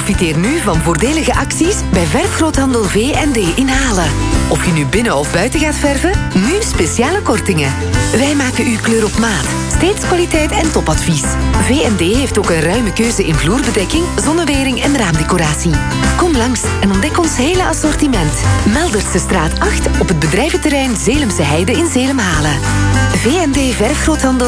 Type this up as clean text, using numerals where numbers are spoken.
Profiteer nu van voordelige acties bij Verfgroothandel V&D in Halen. Of je nu binnen of buiten gaat verven, nu speciale kortingen. Wij maken uw kleur op maat. Steeds kwaliteit en topadvies. V&D heeft ook een ruime keuze in vloerbedekking, zonnewering en raamdecoratie. Kom langs en ontdek ons hele assortiment. Meldertsestraat 8 op het bedrijventerrein Zeelemse Heide in Zeelam-Halen. V&D Verfgroothandel